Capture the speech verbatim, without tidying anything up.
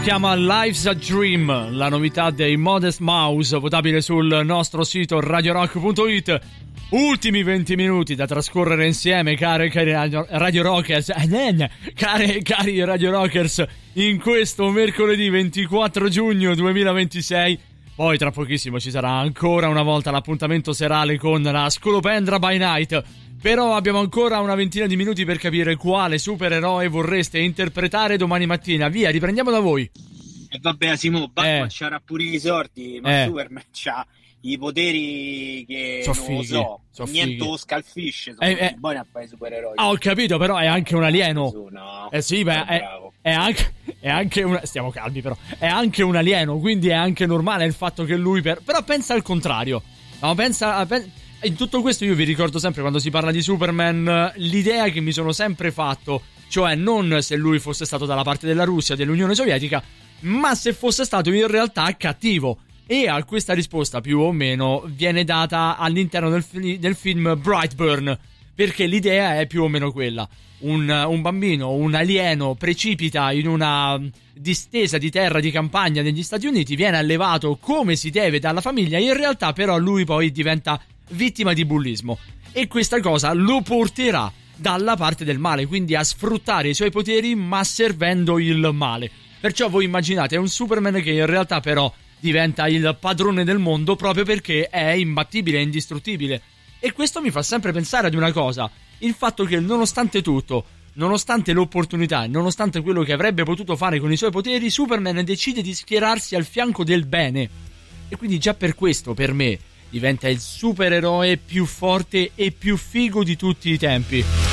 chiama Life's a Dream, la novità dei Modest Mouse, votabile sul nostro sito radio rock punto it. Ultimi venti minuti da trascorrere insieme, cari, cari Radio Rockers, eh, cari, cari Radio Rockers, in questo mercoledì ventiquattro giugno duemilaventisei. Poi tra pochissimo ci sarà ancora una volta l'appuntamento serale con la Scolopendra by Night. Però abbiamo ancora una ventina di minuti per capire quale supereroe vorreste interpretare domani mattina. Via, riprendiamo da voi. E vabbè, Asimo, Batman eh. c'ha pure i sordi, ma eh. Superman c'ha i poteri che so non fighi, lo so, so niente lo scalfisce, sono eh, eh. buoni a fare i supereroi. Ah, ho capito, però è anche un alieno. No, eh sì, beh, è, è anche è anche una, stiamo calmi però. È anche un alieno, quindi è anche normale il fatto che lui per, però pensa al contrario. No, pensa, pensa in tutto questo io vi ricordo sempre quando si parla di Superman l'idea che mi sono sempre fatto, cioè non se lui fosse stato dalla parte della Russia, dell'Unione Sovietica, ma se fosse stato in realtà cattivo. E a questa risposta più o meno viene data all'interno del, fi- del film Brightburn, perché l'idea è più o meno quella. Un, un bambino, un alieno precipita in una distesa di terra di campagna negli Stati Uniti, viene allevato come si deve dalla famiglia, in realtà però lui poi diventa vittima di bullismo e questa cosa lo porterà dalla parte del male, quindi a sfruttare i suoi poteri ma servendo il male. Perciò voi immaginate un Superman che in realtà però diventa il padrone del mondo proprio perché è imbattibile, è indistruttibile. E questo mi fa sempre pensare ad una cosa: il fatto che nonostante tutto, nonostante l'opportunità, nonostante quello che avrebbe potuto fare con i suoi poteri, Superman decide di schierarsi al fianco del bene. E quindi già per questo, per me, diventa il supereroe più forte e più figo di tutti i tempi.